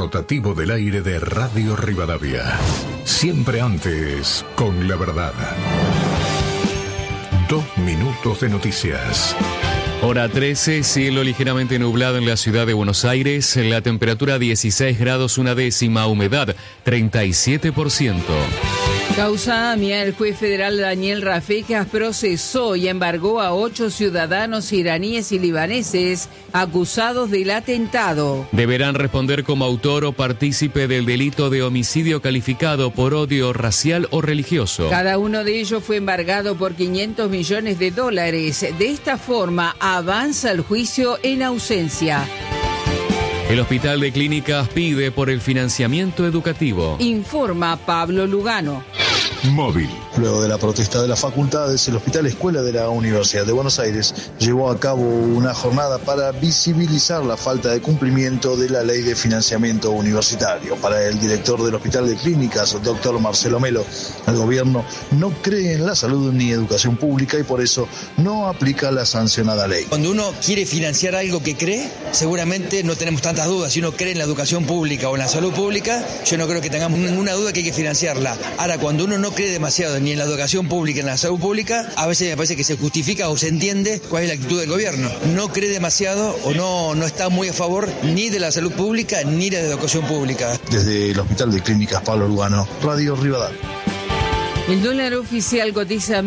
rotativo del aire de Radio Rivadavia. Siempre antes, con la verdad. 2 minutos de noticias. Hora 13, cielo ligeramente nublado en la ciudad de Buenos Aires, la temperatura 16 grados una décima, humedad 37%. Causa AMIA, el juez federal Daniel Rafecas procesó y embargó a 8 ciudadanos iraníes y libaneses acusados del atentado. Deberán responder como autor o partícipe del delito de homicidio calificado por odio racial o religioso. Cada uno de ellos fue embargado por $500 millones. De esta forma avanza el juicio en ausencia. El Hospital de Clínicas pide por el financiamiento educativo. Informa Pablo Lugano. Móvil. Luego de la protesta de las facultades, el Hospital Escuela de la Universidad de Buenos Aires llevó a cabo una jornada para visibilizar la falta de cumplimiento de la Ley de Financiamiento Universitario. Para el director del Hospital de Clínicas, doctor Marcelo Melo, el gobierno no cree en la salud ni educación pública y por eso no aplica la sancionada ley. Cuando uno quiere financiar algo que cree, seguramente no tenemos tantas dudas. Si uno cree en la educación pública o en la salud pública, yo no creo que tengamos ninguna duda que hay que financiarla. Ahora, cuando uno no cree demasiado ni en la educación pública ni en la salud pública, a veces me parece que se justifica o se entiende cuál es la actitud del gobierno. No cree demasiado o no está muy a favor ni de la salud pública ni de la educación pública. Desde el Hospital de Clínicas Pablo Lugano, Radio Rivadavia. El dólar oficial cotiza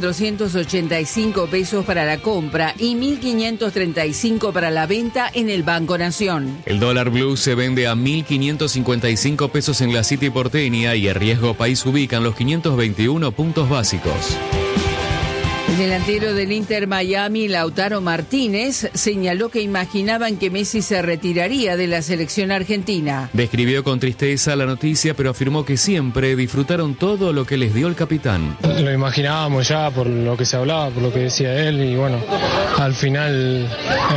1.485 pesos para la compra y 1.535 para la venta en el Banco Nación. El dólar blue se vende a 1.555 pesos en la City porteña y el riesgo país ubican los 521 puntos básicos. El delantero del Inter Miami, Lautaro Martínez, señaló que imaginaban que Messi se retiraría de la selección argentina. Describió con tristeza la noticia, pero afirmó que siempre disfrutaron todo lo que les dio el capitán. Lo imaginábamos ya por lo que se hablaba, por lo que decía él y bueno, al final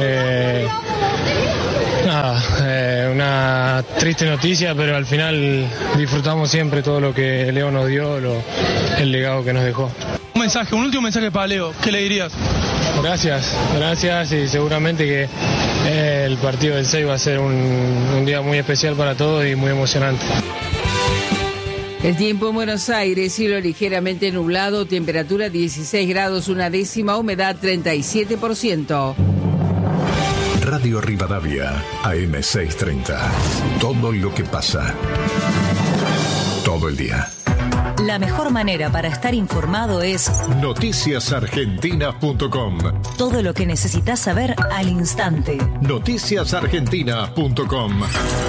una triste noticia, pero al final disfrutamos siempre todo lo que Leo nos dio, el legado que nos dejó. Un último mensaje para Leo, ¿qué le dirías? Gracias y seguramente que el partido del 6 va a ser un día muy especial para todos y muy emocionante. El tiempo en Buenos Aires, cielo ligeramente nublado, temperatura 16 grados una décima, humedad 37%. Radio Rivadavia, AM 630. Todo lo que pasa. Todo el día. La mejor manera para estar informado es noticiasargentinas.com. Todo lo que necesitas saber al instante. Noticiasargentinas.com.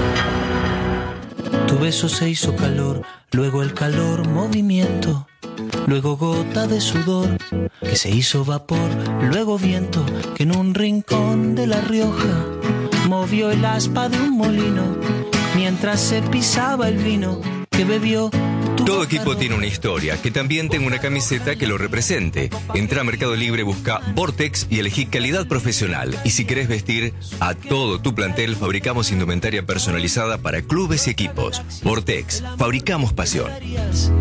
Tu beso se hizo calor, luego el calor movimiento, luego gota de sudor que se hizo vapor, luego viento que en un rincón de La Rioja movió el aspa de un molino mientras se pisaba el vino que bebió. Todo equipo tiene una historia, que también tenga una camiseta que lo represente. Entra a Mercado Libre, busca Vortex y elegí calidad profesional. Y si querés vestir a todo tu plantel, fabricamos indumentaria personalizada para clubes y equipos. Vortex, fabricamos pasión.